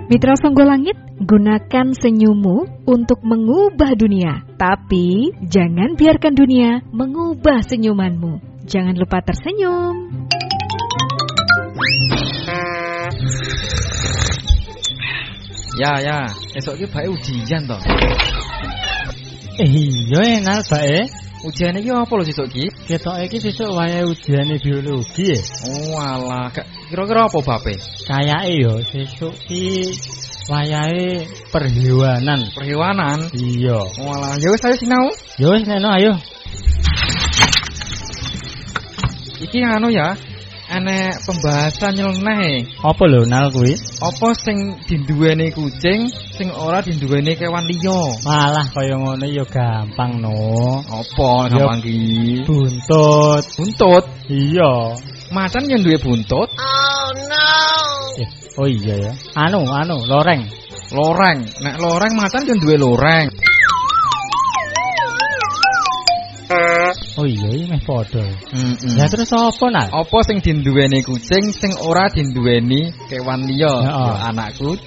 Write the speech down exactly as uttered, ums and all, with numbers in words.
Mitra Songgo Langit, gunakan senyummu untuk mengubah dunia. Tapi jangan biarkan dunia mengubah senyumanmu. Jangan lupa tersenyum. Ya ya, esok ki bae ujian to. Eh iya enak bae. Ujian iki apa lho sesuk ki? Ketok iki sesuk wayahe ujiane biologi ya. Oh alah, kira-kira apa bape? Kayake yo sesuk ki wayahe perhewanan. Perhewanan? Iya. Oh alah, ya wis ayo sinau. Ya wis neno ayo. Iki anu ya, enek pembahasan nyeleneh. Apa lho nal kuwi? Apa sing dinduweni kucing, sing ora dinduweni kewan liya? Malah kaya ngono ya gampang no. Apa gampang ki? Buntut. Buntut? Iya. Macan yang duwe buntut? Oh no. Eh, oh iya ya. Anu, anu, loreng. Loreng. Nek loreng macan yang duwe loreng. Oh iya, ini meh padha. Heeh. Ya terus apa nak? Apa sing dinduweni kucing, sing ora dinduweni kewan liya? Ya anakku.